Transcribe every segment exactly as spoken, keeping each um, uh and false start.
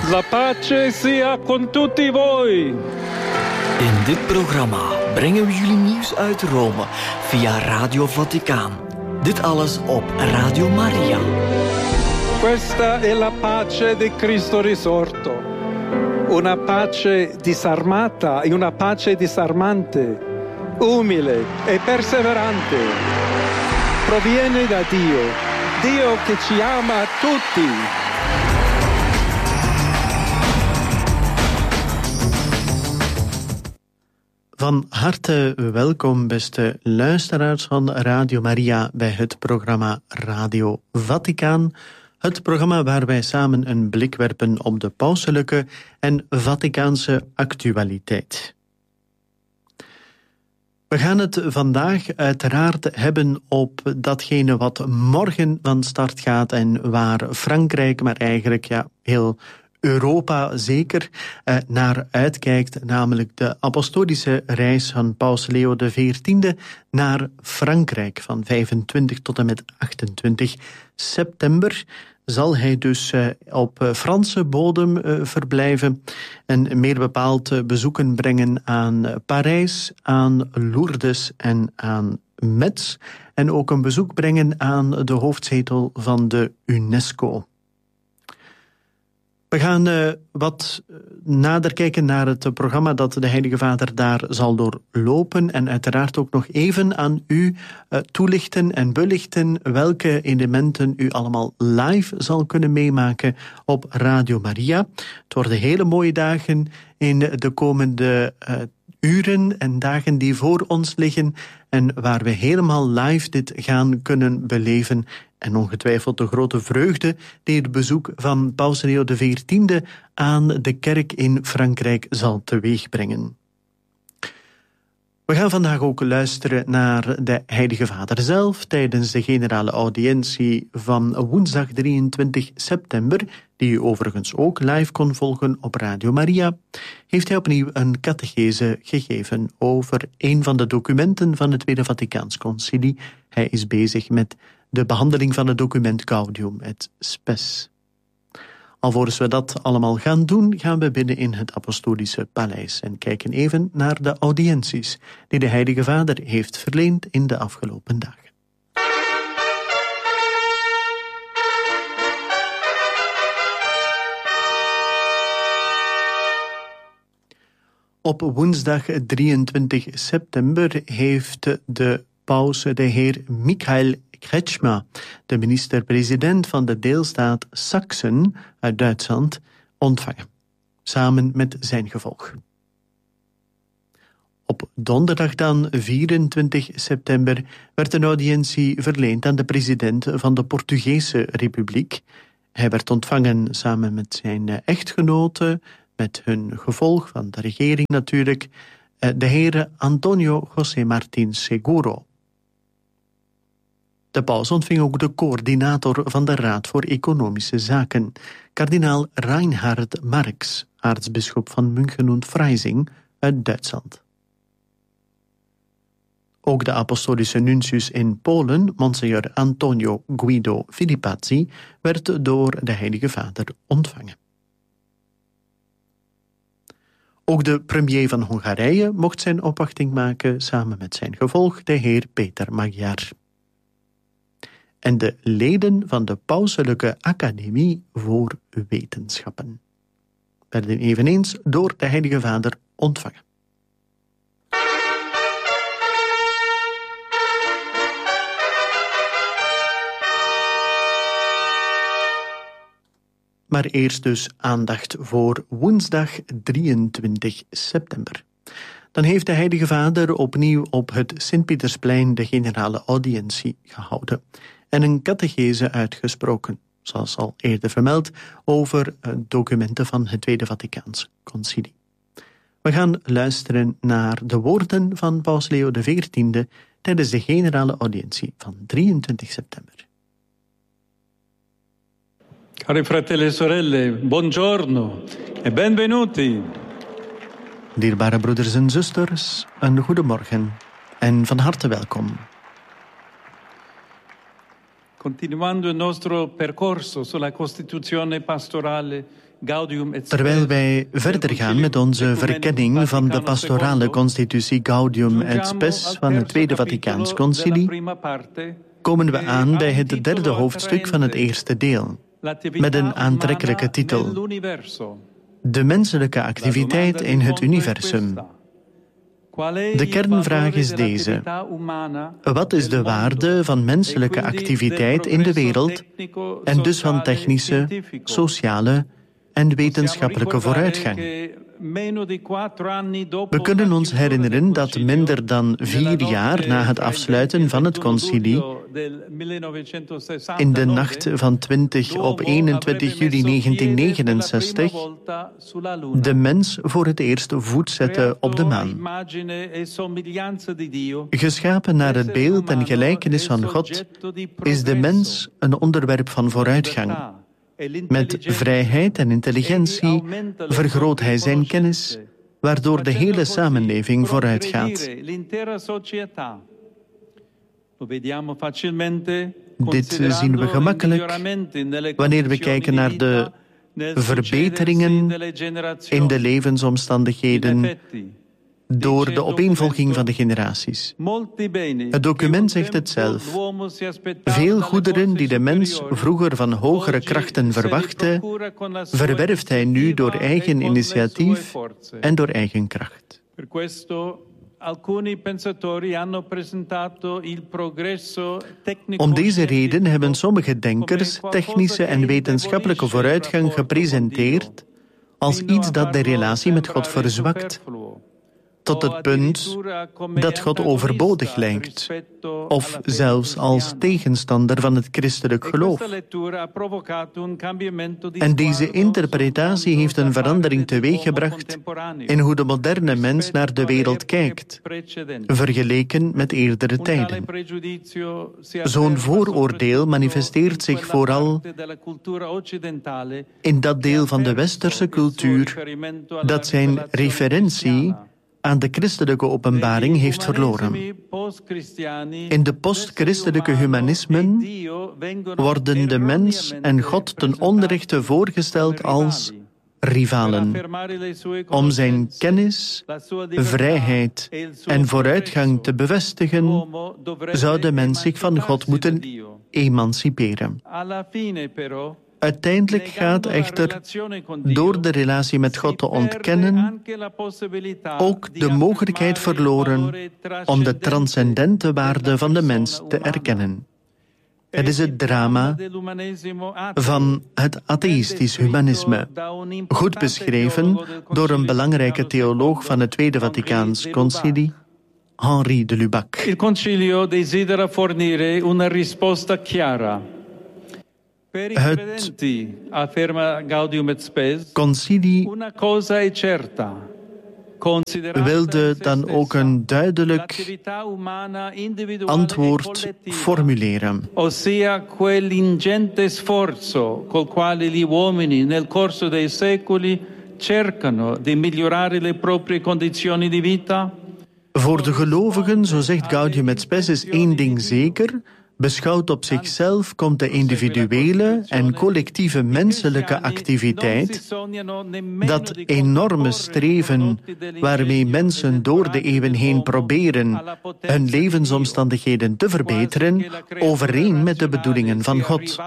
La pace sia con tutti voi. In dit programma brengen we jullie nieuws uit Rome via Radio Vaticaan. Dit alles op Radio Maria. Questa è la pace di Cristo risorto. Una pace disarmata e una pace disarmante, umile e perseverante. Proviene da Dio, Dio che ci ama tutti. Van harte welkom, beste luisteraars van Radio Maria, bij het programma Radio Vaticaan. Het programma waar wij samen een blik werpen op de pauselijke en Vaticaanse actualiteit. We gaan het vandaag uiteraard hebben op datgene wat morgen van start gaat en waar Frankrijk, maar eigenlijk ja, heel Europa zeker eh, naar uitkijkt, namelijk de apostolische reis van Paus Leo de veertiende naar Frankrijk van vijfentwintig tot en met achtentwintig september. Zal hij dus uh, op uh, Franse bodem uh, verblijven en meer bepaald uh, bezoeken brengen aan uh, Parijs, aan Lourdes en aan Metz. En ook een bezoek brengen aan de hoofdzetel van de UNESCO. We gaan uh, wat nader kijken naar het programma dat de Heilige Vader daar zal doorlopen en uiteraard ook nog even aan u uh, toelichten en belichten welke elementen u allemaal live zal kunnen meemaken op Radio Maria. Het worden hele mooie dagen in de komende uh, uren en dagen die voor ons liggen en waar we helemaal live dit gaan kunnen beleven. En ongetwijfeld de grote vreugde die het bezoek van Paus Leo de veertiende aan de kerk in Frankrijk zal teweegbrengen. We gaan vandaag ook luisteren naar de Heilige Vader zelf. Tijdens de generale audiëntie van woensdag drieëntwintig september, die u overigens ook live kon volgen op Radio Maria, heeft hij opnieuw een catechese gegeven over een van de documenten van het Tweede Vaticaans Concilie. Hij is bezig met de behandeling van het document Gaudium et Spes. Alvorens we dat allemaal gaan doen, gaan we binnen in het apostolische paleis en kijken even naar de audiënties die de Heilige Vader heeft verleend in de afgelopen dagen. Op woensdag drieëntwintig september heeft de paus de heer Michael Kretschmer, de minister-president van de deelstaat Sachsen uit Duitsland, ontvangen, samen met zijn gevolg. Op donderdag dan, vierentwintig september, werd een audiëntie verleend aan de president van de Portugese Republiek. Hij werd ontvangen samen met zijn echtgenote, met hun gevolg van de regering natuurlijk, de heer Antonio José Martín Seguro. De paus ontving ook de coördinator van de Raad voor Economische Zaken, kardinaal Reinhard Marx, aartsbisschop van München und Freising uit Duitsland. Ook de apostolische nuntius in Polen, Monsignor Antonio Guido Filipazzi, werd door de Heilige Vader ontvangen. Ook de premier van Hongarije mocht zijn opwachting maken samen met zijn gevolg, de heer Peter Magyar. En de leden van de Pauselijke Academie voor Wetenschappen werden eveneens door de Heilige Vader ontvangen. Maar eerst dus aandacht voor woensdag drieëntwintig september. Dan heeft de Heilige Vader opnieuw op het Sint-Pietersplein de generale audiëntie gehouden en een catechese uitgesproken, zoals al eerder vermeld, over documenten van het Tweede Vaticaans Concilie. We gaan luisteren naar de woorden van Paus Leo de veertiende tijdens de generale audiëntie van drieëntwintig september. Cari fratelli e sorelle, buongiorno e benvenuti. Dierbare broeders en zusters, een goedemorgen en van harte welkom. Continuando il nostro percorso sulla Costituzione pastorale Terwijl wij verder gaan met onze verkenning van de pastorale constitutie Gaudium et Spes van het Tweede Vaticaans Concilie, komen we aan bij het derde hoofdstuk van het eerste deel, met een aantrekkelijke titel: De menselijke activiteit in het universum. De kernvraag is deze: wat is de waarde van menselijke activiteit in de wereld en dus van technische, sociale en wetenschappelijke vooruitgang? We kunnen ons herinneren dat minder dan vier jaar na het afsluiten van het concilie, in de nacht van twintig op eenentwintig juli negentien negenenzestig, de mens voor het eerst voet zette op de maan. Geschapen naar het beeld en gelijkenis van God, is de mens een onderwerp van vooruitgang. Met vrijheid en intelligentie vergroot hij zijn kennis, waardoor de hele samenleving vooruitgaat. Dit zien we gemakkelijk wanneer we kijken naar de verbeteringen in de levensomstandigheden door de opeenvolging van de generaties. Het document zegt het zelf. Veel goederen die de mens vroeger van hogere krachten verwachtte, verwerft hij nu door eigen initiatief en door eigen kracht. Om deze reden hebben sommige denkers technische en wetenschappelijke vooruitgang gepresenteerd als iets dat de relatie met God verzwakt, tot het punt dat God overbodig lijkt, of zelfs als tegenstander van het christelijk geloof. En deze interpretatie heeft een verandering teweeggebracht in hoe de moderne mens naar de wereld kijkt, vergeleken met eerdere tijden. Zo'n vooroordeel manifesteert zich vooral in dat deel van de westerse cultuur dat zijn referentie aan de christelijke openbaring heeft verloren. In de post-christelijke humanismen worden de mens en God ten onrechte voorgesteld als rivalen. Om zijn kennis, vrijheid en vooruitgang te bevestigen, zou de mens zich van God moeten emanciperen. Uiteindelijk gaat echter, door de relatie met God te ontkennen, ook de mogelijkheid verloren om de transcendente waarde van de mens te erkennen. Het is het drama van het atheïstisch humanisme, goed beschreven door een belangrijke theoloog van het Tweede Vaticaans Concilie, Henri de Lubac. Il Concilio desidera fornire una risposta chiara. Het concilie wilde dan ook een duidelijk antwoord formuleren. Ossia quell'ingente sforzo col quale gli uomini nel corso dei secoli cercano di migliorare le proprie condizioni di vita. Voor de gelovigen, zo zegt Gaudium et Spes, is één ding zeker: beschouwd op zichzelf komt de individuele en collectieve menselijke activiteit, dat enorme streven waarmee mensen door de eeuwen heen proberen hun levensomstandigheden te verbeteren, overeen met de bedoelingen van God.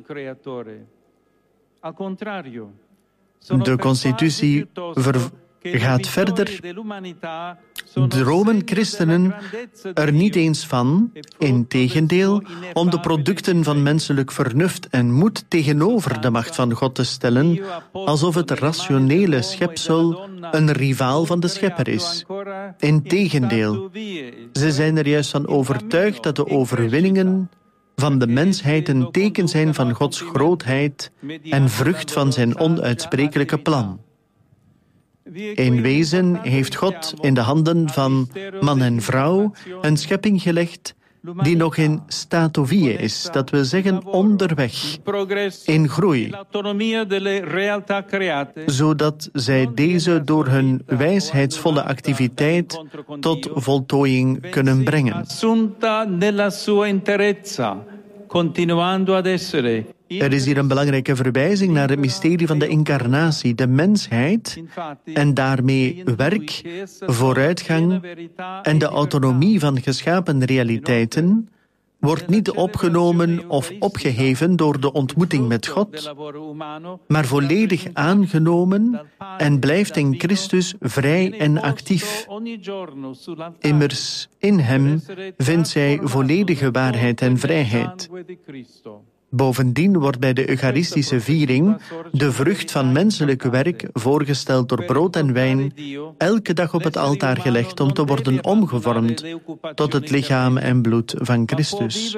De constitutie ver- gaat verder. Dromen christenen er niet eens van, integendeel, om de producten van menselijk vernuft en moed tegenover de macht van God te stellen, alsof het rationele schepsel een rivaal van de schepper is. Integendeel, ze zijn er juist van overtuigd dat de overwinningen van de mensheid een teken zijn van Gods grootheid en vrucht van zijn onuitsprekelijke plan. In wezen heeft God in de handen van man en vrouw een schepping gelegd die nog in stato vie is, dat wil zeggen onderweg, in groei, zodat zij deze door hun wijsheidsvolle activiteit tot voltooiing kunnen brengen. continuando ad essere. Er is hier een belangrijke verwijzing naar het mysterie van de incarnatie, de mensheid en daarmee werk, vooruitgang en de autonomie van geschapen realiteiten wordt niet opgenomen of opgeheven door de ontmoeting met God, maar volledig aangenomen en blijft in Christus vrij en actief. Immers, in hem vindt zij volledige waarheid en vrijheid. Bovendien wordt bij de Eucharistische viering de vrucht van menselijk werk, voorgesteld door brood en wijn, elke dag op het altaar gelegd om te worden omgevormd tot het lichaam en bloed van Christus.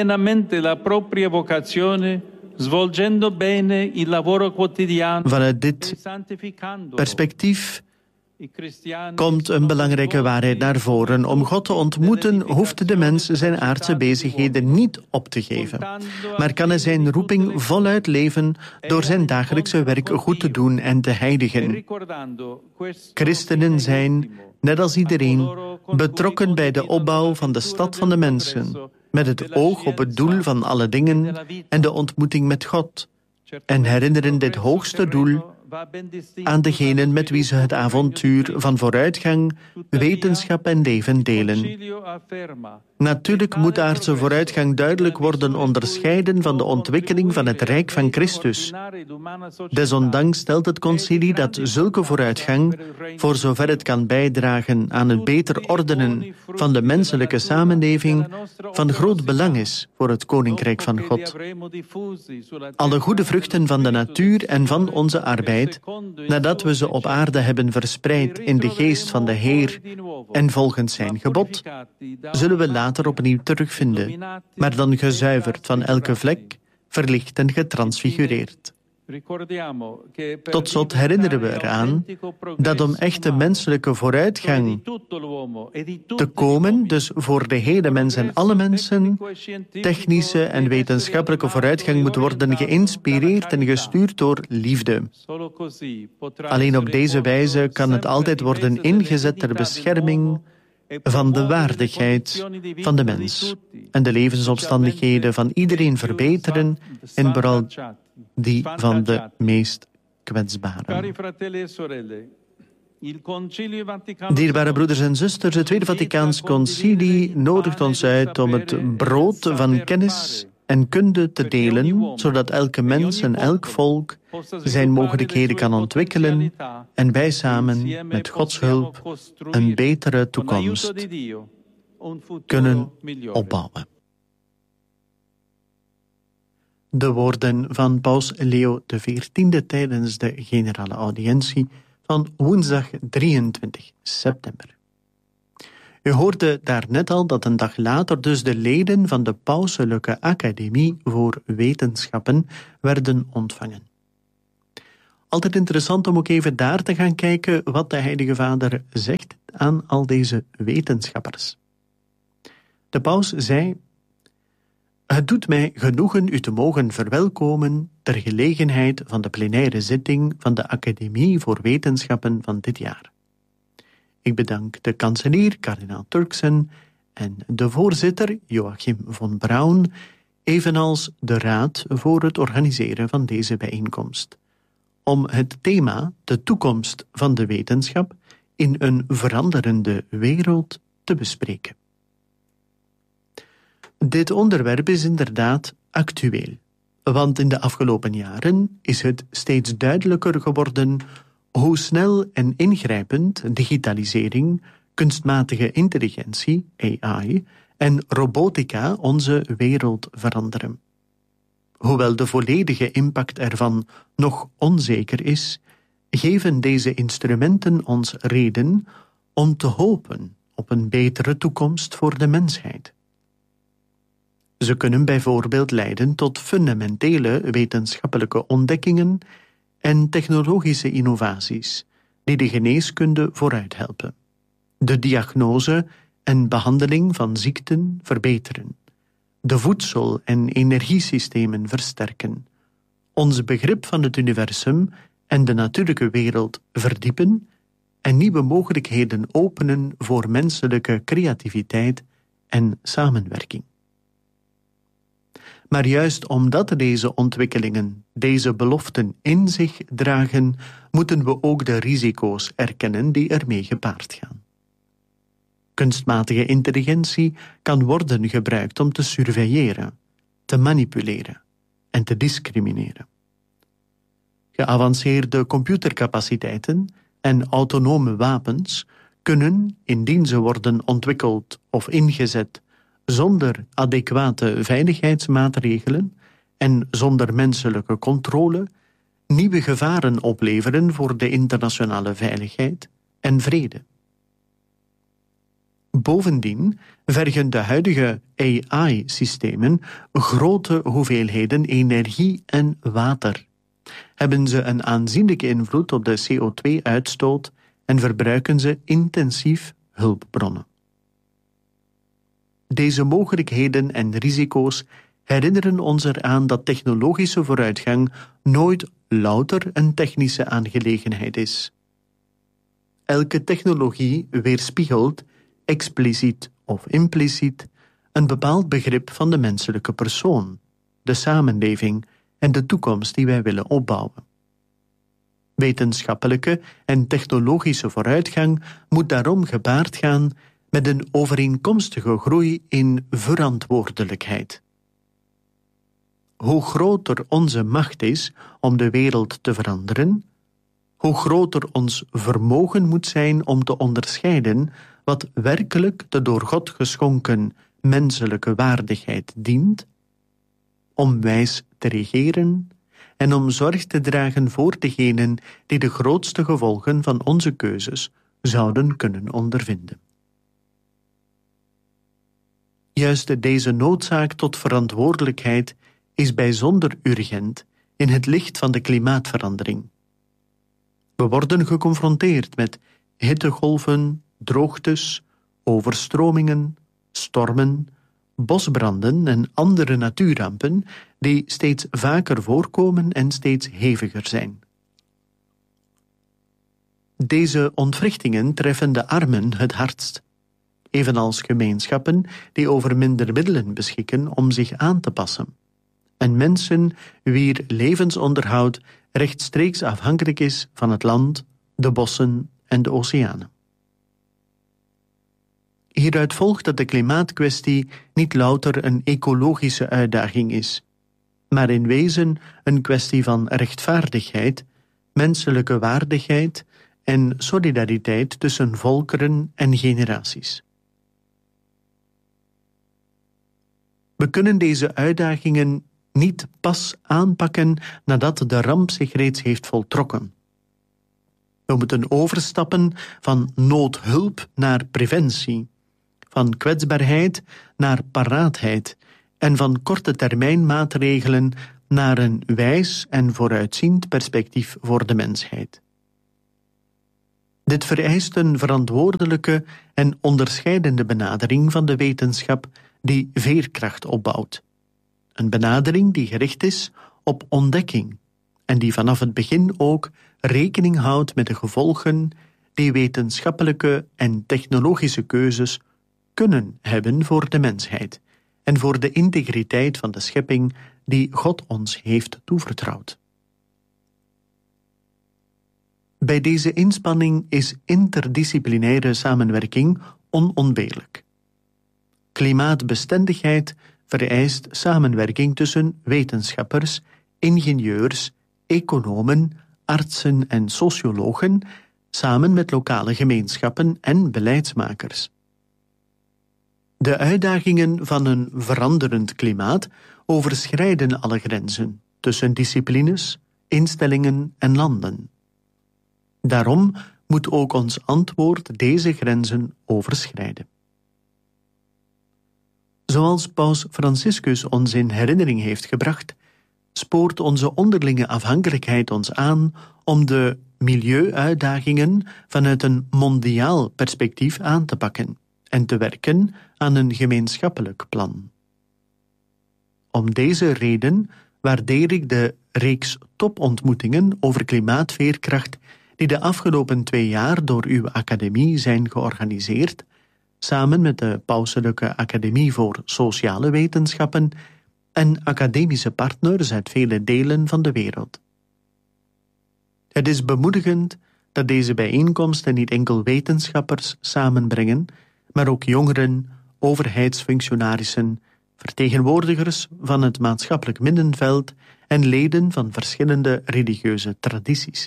Vanuit dit perspectief komt een belangrijke waarheid naar voren. Om God te ontmoeten hoeft de mens zijn aardse bezigheden niet op te geven, maar kan hij zijn roeping voluit leven door zijn dagelijkse werk goed te doen en te heiligen. Christenen zijn, net als iedereen, betrokken bij de opbouw van de stad van de mensen, met het oog op het doel van alle dingen en de ontmoeting met God, en herinneren dit hoogste doel aan degenen met wie ze het avontuur van vooruitgang, wetenschap en leven delen. Natuurlijk moet aardse vooruitgang duidelijk worden onderscheiden van de ontwikkeling van het Rijk van Christus. Desondanks stelt het concilie dat zulke vooruitgang, voor zover het kan bijdragen aan het beter ordenen van de menselijke samenleving, van groot belang is voor het Koninkrijk van God. Alle goede vruchten van de natuur en van onze arbeid, nadat we ze op aarde hebben verspreid in de geest van de Heer en volgens zijn gebod, zullen we later opnieuw terugvinden, maar dan gezuiverd van elke vlek, verlicht en getransfigureerd. Tot slot herinneren we eraan dat om echte menselijke vooruitgang te komen, dus voor de hele mens en alle mensen, technische en wetenschappelijke vooruitgang moet worden geïnspireerd en gestuurd door liefde. Alleen op deze wijze kan het altijd worden ingezet ter bescherming van de waardigheid van de mens en de levensomstandigheden van iedereen verbeteren en vooral die van de meest kwetsbaren. Dierbare broeders en zusters, het Tweede Vaticaans Concilie nodigt ons uit om het brood van kennis en kunde te delen, zodat elke mens en elk volk zijn mogelijkheden kan ontwikkelen en wij samen met Gods hulp een betere toekomst kunnen opbouwen. De woorden van paus Leo de veertiende tijdens de generale audiëntie van woensdag drieëntwintig september. U hoorde daarnet al dat een dag later dus de leden van de Pauselijke Academie voor Wetenschappen werden ontvangen. Altijd interessant om ook even daar te gaan kijken wat de Heilige Vader zegt aan al deze wetenschappers. De paus zei: het doet mij genoegen u te mogen verwelkomen ter gelegenheid van de plenaire zitting van de Academie voor Wetenschappen van dit jaar. Ik bedank de kanselier, kardinaal Turkson, en de voorzitter, Joachim von Braun, evenals de raad voor het organiseren van deze bijeenkomst, om het thema de toekomst van de wetenschap in een veranderende wereld te bespreken. Dit onderwerp is inderdaad actueel, want in de afgelopen jaren is het steeds duidelijker geworden hoe snel en ingrijpend digitalisering, kunstmatige intelligentie, A I, en robotica onze wereld veranderen. Hoewel de volledige impact ervan nog onzeker is, geven deze instrumenten ons reden om te hopen op een betere toekomst voor de mensheid. Ze kunnen bijvoorbeeld leiden tot fundamentele wetenschappelijke ontdekkingen en technologische innovaties die de geneeskunde vooruit helpen, de diagnose en behandeling van ziekten verbeteren, de voedsel- en energiesystemen versterken, ons begrip van het universum en de natuurlijke wereld verdiepen en nieuwe mogelijkheden openen voor menselijke creativiteit en samenwerking. Maar juist omdat deze ontwikkelingen deze beloften in zich dragen, moeten we ook de risico's erkennen die ermee gepaard gaan. Kunstmatige intelligentie kan worden gebruikt om te surveilleren, te manipuleren en te discrimineren. Geavanceerde computercapaciteiten en autonome wapens kunnen, indien ze worden ontwikkeld of ingezet zonder adequate veiligheidsmaatregelen en zonder menselijke controle, nieuwe gevaren opleveren voor de internationale veiligheid en vrede. Bovendien vergen de huidige A I-systemen grote hoeveelheden energie en water. Hebben ze een aanzienlijke invloed op de C O twee uitstoot en verbruiken ze intensief hulpbronnen. Deze mogelijkheden en risico's herinneren ons eraan dat technologische vooruitgang nooit louter een technische aangelegenheid is. Elke technologie weerspiegelt, expliciet of impliciet, een bepaald begrip van de menselijke persoon, de samenleving en de toekomst die wij willen opbouwen. Wetenschappelijke en technologische vooruitgang moet daarom gepaard gaan met een overeenkomstige groei in verantwoordelijkheid. Hoe groter onze macht is om de wereld te veranderen, hoe groter ons vermogen moet zijn om te onderscheiden wat werkelijk de door God geschonken menselijke waardigheid dient, om wijs te regeren en om zorg te dragen voor degenen die de grootste gevolgen van onze keuzes zouden kunnen ondervinden. Juist deze noodzaak tot verantwoordelijkheid is bijzonder urgent in het licht van de klimaatverandering. We worden geconfronteerd met hittegolven, droogtes, overstromingen, stormen, bosbranden en andere natuurrampen die steeds vaker voorkomen en steeds heviger zijn. Deze ontwrichtingen treffen de armen het hardst, evenals gemeenschappen die over minder middelen beschikken om zich aan te passen, en mensen wier levensonderhoud rechtstreeks afhankelijk is van het land, de bossen en de oceanen. Hieruit volgt dat de klimaatkwestie niet louter een ecologische uitdaging is, maar in wezen een kwestie van rechtvaardigheid, menselijke waardigheid en solidariteit tussen volkeren en generaties. We kunnen deze uitdagingen niet pas aanpakken nadat de ramp zich reeds heeft voltrokken. We moeten overstappen van noodhulp naar preventie, van kwetsbaarheid naar paraatheid en van korte termijn maatregelen naar een wijs en vooruitziend perspectief voor de mensheid. Dit vereist een verantwoordelijke en onderscheidende benadering van de wetenschap die veerkracht opbouwt. Een benadering die gericht is op ontdekking en die vanaf het begin ook rekening houdt met de gevolgen die wetenschappelijke en technologische keuzes kunnen hebben voor de mensheid en voor de integriteit van de schepping die God ons heeft toevertrouwd. Bij deze inspanning is interdisciplinaire samenwerking onontbeerlijk. Klimaatbestendigheid vereist samenwerking tussen wetenschappers, ingenieurs, economen, artsen en sociologen, samen met lokale gemeenschappen en beleidsmakers. De uitdagingen van een veranderend klimaat overschrijden alle grenzen tussen disciplines, instellingen en landen. Daarom moet ook ons antwoord deze grenzen overschrijden. Zoals Paus Franciscus ons in herinnering heeft gebracht, spoort onze onderlinge afhankelijkheid ons aan om de milieu-uitdagingen vanuit een mondiaal perspectief aan te pakken en te werken aan een gemeenschappelijk plan. Om deze reden waardeer ik de reeks topontmoetingen over klimaatveerkracht die de afgelopen twee jaar door uw academie zijn georganiseerd, samen met de Pauselijke Academie voor Sociale Wetenschappen en academische partners uit vele delen van de wereld. Het is bemoedigend dat deze bijeenkomsten niet enkel wetenschappers samenbrengen, maar ook jongeren, overheidsfunctionarissen, vertegenwoordigers van het maatschappelijk middenveld en leden van verschillende religieuze tradities.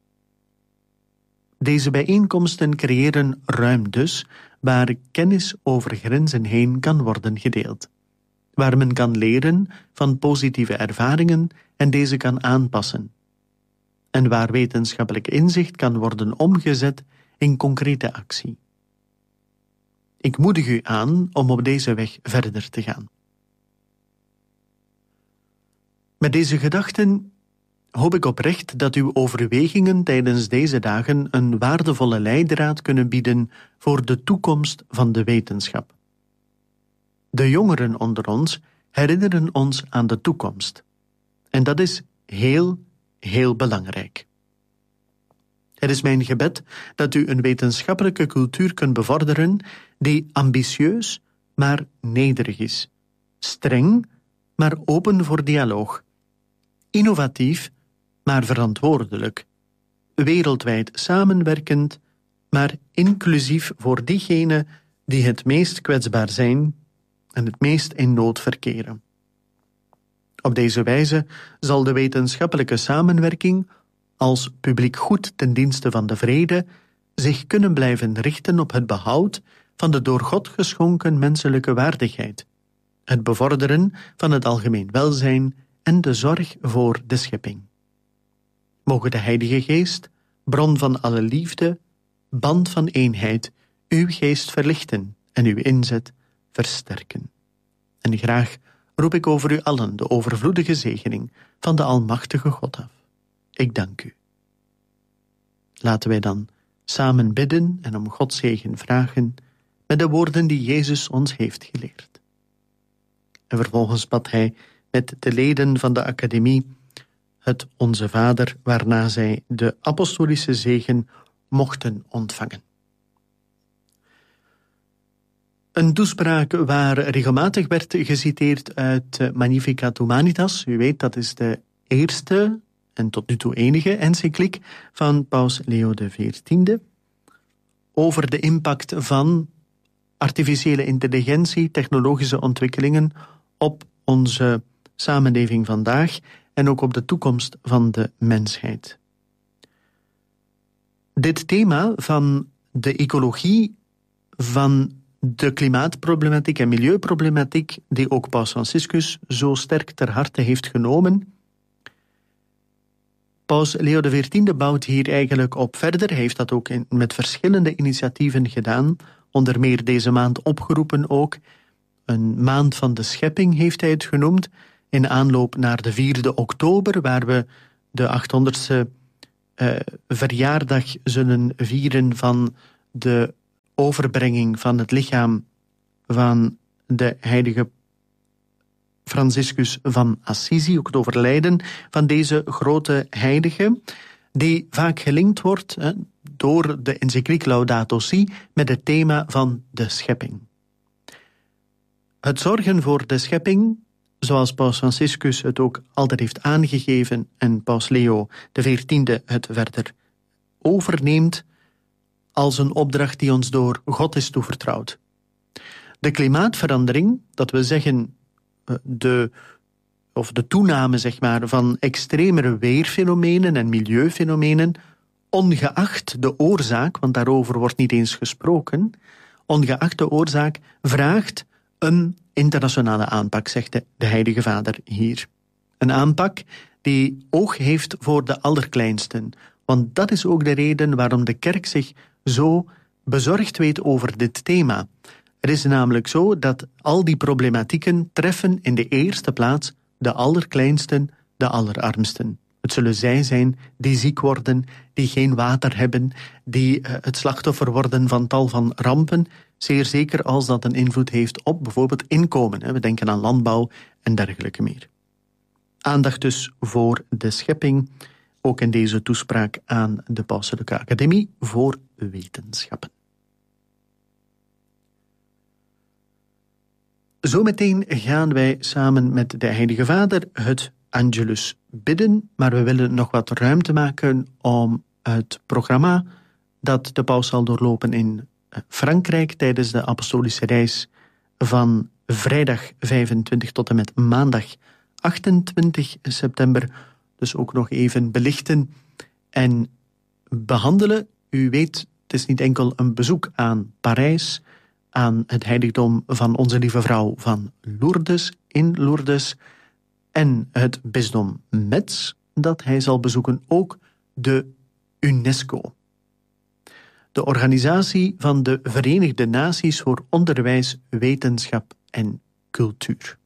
Deze bijeenkomsten creëren ruim dus waar kennis over grenzen heen kan worden gedeeld, waar men kan leren van positieve ervaringen en deze kan aanpassen, en waar wetenschappelijk inzicht kan worden omgezet in concrete actie. Ik moedig u aan om op deze weg verder te gaan. Met deze gedachten hoop ik oprecht dat uw overwegingen tijdens deze dagen een waardevolle leidraad kunnen bieden voor de toekomst van de wetenschap. De jongeren onder ons herinneren ons aan de toekomst. En dat is heel, heel belangrijk. Het is mijn gebed dat u een wetenschappelijke cultuur kunt bevorderen die ambitieus, maar nederig is, streng, maar open voor dialoog, innovatief, maar verantwoordelijk, wereldwijd samenwerkend, maar inclusief voor diegenen die het meest kwetsbaar zijn en het meest in nood verkeren. Op deze wijze zal de wetenschappelijke samenwerking als publiek goed ten dienste van de vrede zich kunnen blijven richten op het behoud van de door God geschonken menselijke waardigheid, het bevorderen van het algemeen welzijn en de zorg voor de schepping. Mogen de Heilige Geest, bron van alle liefde, band van eenheid, uw geest verlichten en uw inzet versterken. En graag roep ik over u allen de overvloedige zegening van de Almachtige God af. Ik dank u. Laten wij dan samen bidden en om Gods zegen vragen met de woorden die Jezus ons heeft geleerd. En vervolgens bad hij met de leden van de academie het Onze Vader, waarna zij de apostolische zegen mochten ontvangen. Een toespraak waar regelmatig werd geciteerd uit Magnificat Humanitas. U weet, dat is de eerste en tot nu toe enige encycliek van Paus Leo de veertiende over de impact van artificiële intelligentie, technologische ontwikkelingen op onze samenleving vandaag en ook op de toekomst van de mensheid. Dit thema van de ecologie, van de klimaatproblematiek en milieuproblematiek, die ook Paus Franciscus zo sterk ter harte heeft genomen. Paus Leo de veertiende bouwt hier eigenlijk op verder. Hij heeft dat ook in, met verschillende initiatieven gedaan, onder meer deze maand opgeroepen ook. Een maand van de schepping heeft hij het genoemd, in aanloop naar de vierde oktober, waar we de achthonderdste uh, verjaardag zullen vieren van de overbrenging van het lichaam van de heilige Franciscus van Assisi, ook het overlijden van deze grote heilige, die vaak gelinkt wordt hè, door de encycliek Laudato Si met het thema van de schepping. Het zorgen voor de schepping, zoals Paus Franciscus het ook altijd heeft aangegeven en Paus Leo de veertiende het verder overneemt, als een opdracht die ons door God is toevertrouwd. De klimaatverandering, dat we zeggen de, of de toename zeg maar, van extremere weerfenomenen en milieufenomenen, ongeacht de oorzaak, want daarover wordt niet eens gesproken, ongeacht de oorzaak, vraagt een internationale aanpak, zegt de, de Heilige Vader hier. Een aanpak die oog heeft voor de allerkleinsten, want dat is ook de reden waarom de kerk zich zo bezorgd weet over dit thema. Het is namelijk zo dat al die problematieken treffen in de eerste plaats de allerkleinsten, de allerarmsten. Het zullen zij zijn die ziek worden, die geen water hebben, die het slachtoffer worden van tal van rampen, zeer zeker als dat een invloed heeft op bijvoorbeeld inkomen. We denken aan landbouw en dergelijke meer. Aandacht dus voor de schepping, ook in deze toespraak aan de Pauselijke Academie voor Wetenschappen. Zometeen gaan wij samen met de Heilige Vader het Angelus bidden, maar we willen nog wat ruimte maken om het programma dat de paus zal doorlopen in Frankrijk tijdens de apostolische reis van vrijdag vijfentwintig tot en met maandag achtentwintig september, dus ook nog even belichten en behandelen. U weet, het is niet enkel een bezoek aan Parijs, aan het heiligdom van Onze Lieve Vrouw van Lourdes in Lourdes en het bisdom Metz dat hij zal bezoeken, ook de UNESCO. De organisatie van de Verenigde Naties voor Onderwijs, Wetenschap en Cultuur.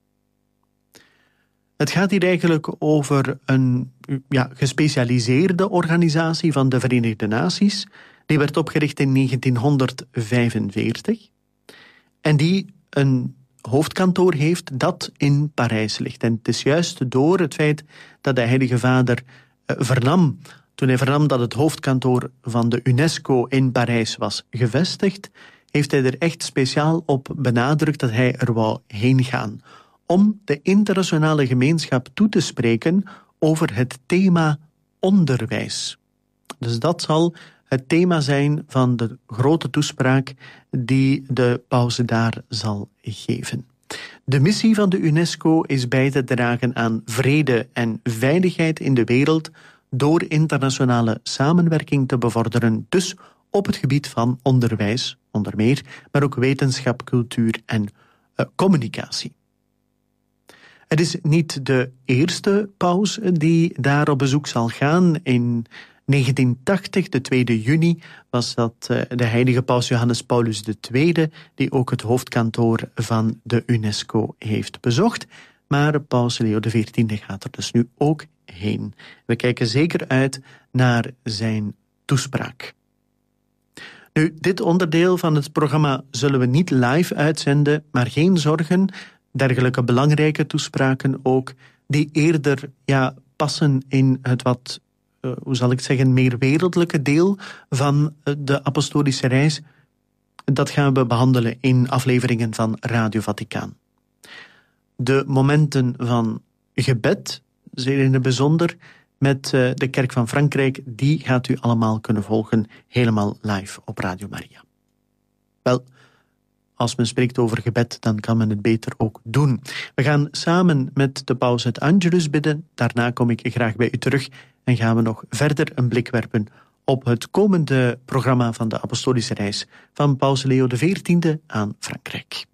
Het gaat hier eigenlijk over een ja, gespecialiseerde organisatie van de Verenigde Naties. Die werd opgericht in negentienhonderdvijfenveertig en die een hoofdkantoor heeft dat in Parijs ligt. En het is juist door het feit dat de Heilige Vader eh, vernam, toen hij vernam dat het hoofdkantoor van de UNESCO in Parijs was gevestigd, heeft hij er echt speciaal op benadrukt dat hij er wou heen gaan, om de internationale gemeenschap toe te spreken over het thema onderwijs. Dus dat zal het thema zijn van de grote toespraak die de paus daar zal geven. De missie van de UNESCO is bij te dragen aan vrede en veiligheid in de wereld door internationale samenwerking te bevorderen, dus op het gebied van onderwijs, onder meer, maar ook wetenschap, cultuur en uh, communicatie. Het is niet de eerste paus die daar op bezoek zal gaan. In negentien tachtig, de tweede juni, was dat de heilige paus Johannes Paulus de Tweede, die ook het hoofdkantoor van de UNESCO heeft bezocht. Maar paus Leo de Veertiende gaat er dus nu ook heen. We kijken zeker uit naar zijn toespraak. Nu, dit onderdeel van het programma zullen we niet live uitzenden, maar geen zorgen, dergelijke belangrijke toespraken ook, die eerder ja, passen in het wat, uh, hoe zal ik zeggen, meer wereldlijke deel van uh, de apostolische reis. Dat gaan we behandelen in afleveringen van Radio Vaticaan. De momenten van gebed, zeer in het bijzonder, met uh, de Kerk van Frankrijk, die gaat u allemaal kunnen volgen, helemaal live op Radio Maria. Wel, als men spreekt over gebed, dan kan men het beter ook doen. We gaan samen met de paus het Angelus bidden. Daarna kom ik graag bij u terug en gaan we nog verder een blik werpen op het komende programma van de apostolische reis van paus Leo de Veertiende aan Frankrijk.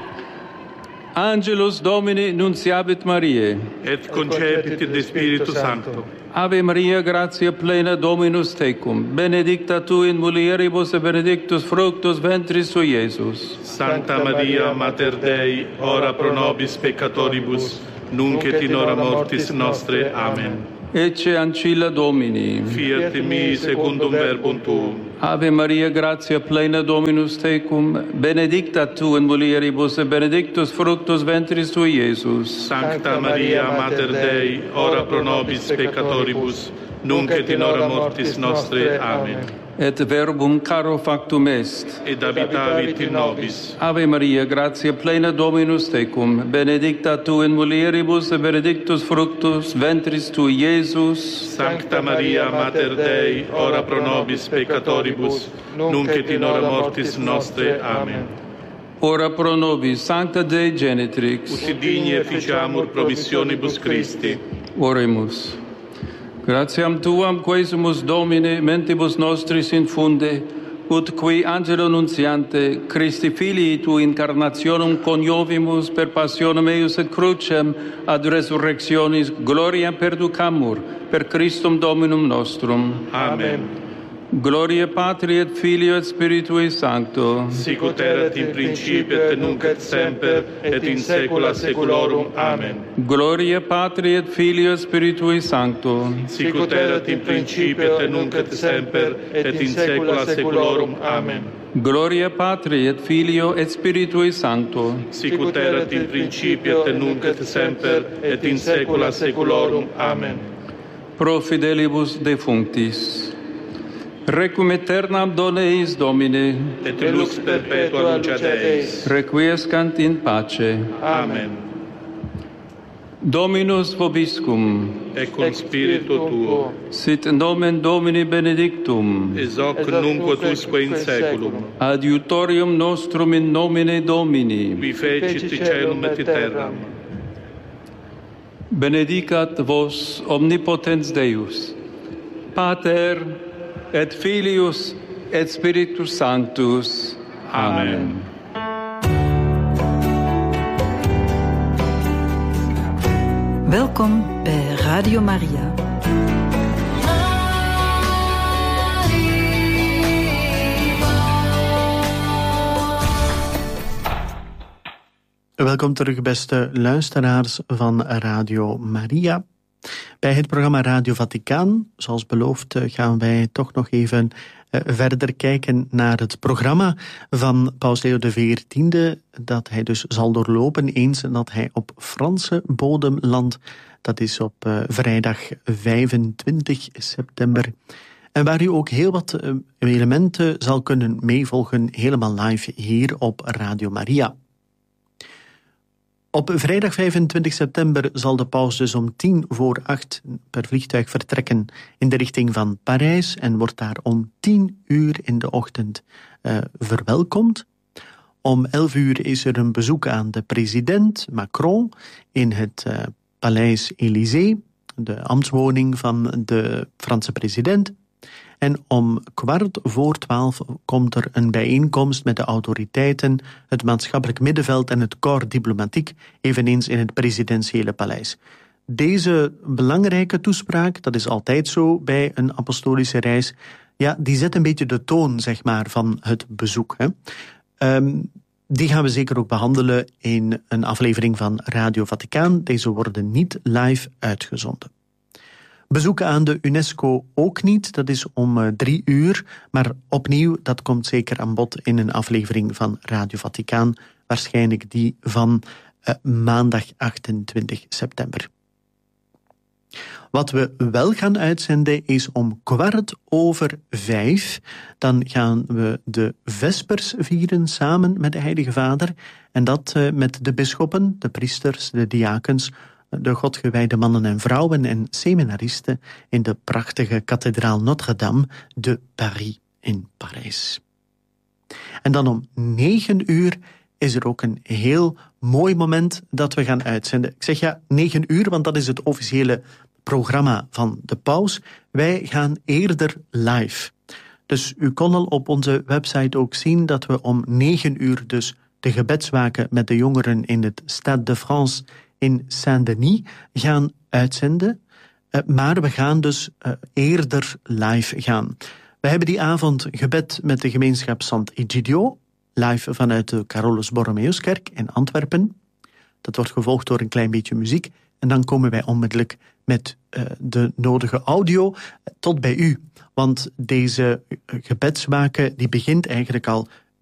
Angelus Domini nunciabit Mariae. Et concepit de Spiritu Sancto. Ave Maria, gratia plena, Dominus tecum. Benedicta tu in mulieribus et benedictus fructus ventris sui, Iesus. Sancta Maria, Mater Dei, ora pro nobis peccatoribus, nunc et in hora mortis nostre. Amen. Ecce ancilla Domini. Fiat in mi secundum verbum tuum. Ave Maria, gratia plena, Dominus tecum. Benedicta tu in mulieribus et benedictus fructus ventris tui, Iesus. Sancta Maria, Mater Dei, ora pro nobis peccatoribus, nunc et in hora mortis nostre. Amen. Et verbum caro factum est. Et habitavit in nobis. Ave Maria, gratia plena, Dominus tecum. Benedicta tu in mulieribus et benedictus fructus ventris tui, Iesus. Sancta Maria, Mater Dei, ora pro nobis peccatoribus, nunc et in hora mortis nostre. Amen. Ora pro nobis, Sancta Dei Genitrix. Ut digni efficiamur promissionibus Christi. Oremus. Gratiam tuam quesumus Domine mentibus nostris infunde, ut qui angelo nuntiante Christi filii tu incarnationum coniovimus per passionem eius et crucem ad resurrectionis gloria perducamur per Christum Dominum nostrum. Amen. Gloria Patri et Filio et Spiritui Sancto. Sic ut erat in principio et nunc et semper et in saecula saeculorum. Amen. Gloria Patri et Filio et Spiritui Sancto. Sic ut erat in principio et nunc et semper et in saecula saeculorum. Amen. Gloria Patri et Filio et Spiritui Sancto. Sic ut erat in principio et nunc et semper et in saecula saeculorum. Amen. Pro fidelibus defunctis. Requiem aeternam dona eis Domine, et lux perpetua lucet eis. requiescant in pace. Amen. Dominus vobiscum, Et cum spiritu tuo, sit nomen Domini benedictum, ex hoc nunc ut usque in saeculum, adiutorium nostrum in nomine Domini, qui fecit caelum et terram. benedicat vos omnipotens Deus, Pater et Filius et Spiritus Sanctus. Amen. Welkom bij Radio Maria. Welkom terug, beste luisteraars van Radio Maria. Bij het programma Radio Vaticaan, zoals beloofd, gaan wij toch nog even uh, verder kijken naar het programma van Paus Leo de veertiende, dat hij dus zal doorlopen eens dat hij op Franse bodem landt. Dat is op uh, vrijdag vijfentwintig september. En waar u ook heel wat uh, elementen zal kunnen meevolgen, helemaal live hier op Radio Maria. Op vrijdag vijfentwintig september zal de paus dus om tien voor acht per vliegtuig vertrekken in de richting van Parijs en wordt daar om tien uur in de ochtend uh, verwelkomd. Om elf uur is er een bezoek aan de president Macron in het uh, Paleis Élysée, de ambtswoning van de Franse president. En om kwart voor twaalf komt er een bijeenkomst met de autoriteiten, het maatschappelijk middenveld en het corps diplomatiek, eveneens in het presidentiële paleis. Deze belangrijke toespraak, dat is altijd zo bij een apostolische reis, ja, die zet een beetje de toon, zeg maar, van het bezoek. Hè. Um, die gaan we zeker ook behandelen in een aflevering van Radio Vaticaan. Deze worden niet live uitgezonden. Bezoeken aan de UNESCO ook niet, dat is om uh, drie uur. Maar opnieuw, dat komt zeker aan bod in een aflevering van Radio Vaticaan. Waarschijnlijk die van uh, maandag achtentwintig september. Wat we wel gaan uitzenden is om kwart over vijf. Dan gaan we de Vespers vieren samen met de Heilige Vader. En dat uh, met de bisschoppen, de priesters, de diakens, de godgewijde mannen en vrouwen en seminaristen in de prachtige kathedraal Notre-Dame de Paris in Parijs. En dan om negen uur is er ook een heel mooi moment dat we gaan uitzenden. Ik zeg ja, negen uur, want dat is het officiële programma van de paus. Wij gaan eerder live. Dus u kon al op onze website ook zien dat we om negen uur dus de gebedswaken met de jongeren in het Stade de France in Saint-Denis gaan uitzenden. Uh, maar we gaan dus uh, eerder live gaan. We hebben die avond gebed met de gemeenschap Sant'Egidio, live vanuit de Carolus Borromeuskerk in Antwerpen. Dat wordt gevolgd door een klein beetje muziek. En dan komen wij onmiddellijk met uh, de nodige audio tot bij u. Want deze gebedswaken die begint eigenlijk al